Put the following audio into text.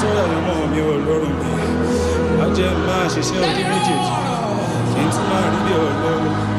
sọ́yà ọmọ mi ọlọ́run mi má jẹ́ máa ṣiṣẹ́ ọdún méjèèjì kí n tún máa rí bí ọlọ́run.